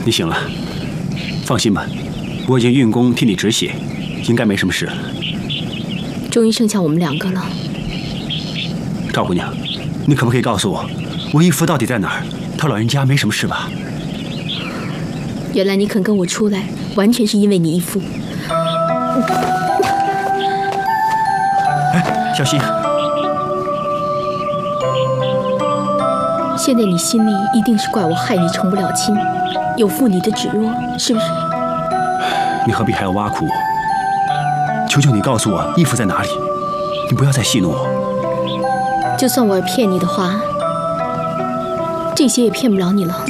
你醒了，放心吧，我已经运功替你止血，应该没什么事了。 终于剩下我们2个了。 赵姑娘，你可不可以告诉我，我义父到底在哪儿？他老人家没什么事吧？ 原来你肯跟我出来，完全是因为你义父。 哎，小心！ 现在你心里一定是怪我害你成不了亲，有负你的指弱，是不是？ 你何必还要挖苦我？求求你告诉我义父在哪里！你不要再戏弄我。 就算我要骗你的话，这些也骗不了你了。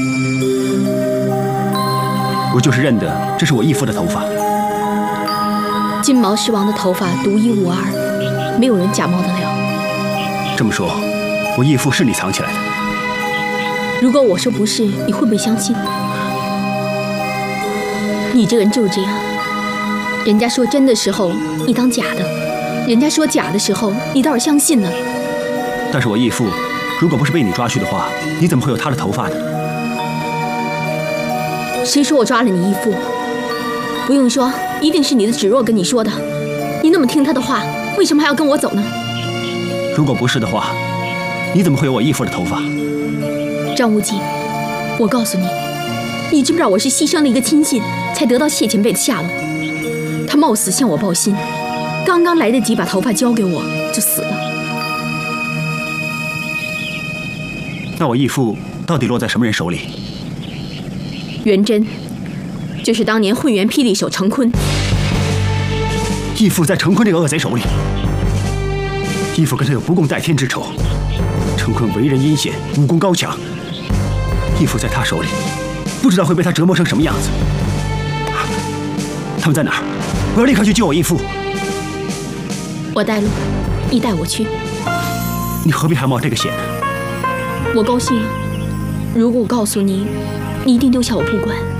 我就是认得这是我义父的头发。 金毛狮王的头发独一无二，没有人假冒得了。 这么说，我义父是你藏起来的？ 如果我说不是，你会不会相信？你这个人就是这样，人家说真的时候，你当假的；人家说假的时候，你倒是相信了。 但是我义父，如果不是被你抓去的话，你怎么会有他的头发呢？ 谁说我抓了你义父？不用说，一定是你的芷若跟你说的。你那么听他的话，为什么还要跟我走呢？ 如果不是的话，你怎么会有我义父的头发？ 张无忌，我告诉你，你知不知道我是牺牲了一个亲信，才得到谢前辈的下落？他冒死向我报信，刚刚来得及把头发交给我，就死了。 那我义父到底落在什么人手里？ 元贞，就是当年混元霹雳手程坤。 义父在程坤这个恶贼手里，义父跟他有不共戴天之仇。程坤为人阴险，武功高强，义父在他手里，不知道会被他折磨成什么样子。他们在哪儿？我要立刻去救我义父。 我带路，你带我去。 你何必还冒这个险呢？ 我高兴啊！如果我告诉你，你一定丢下我不管。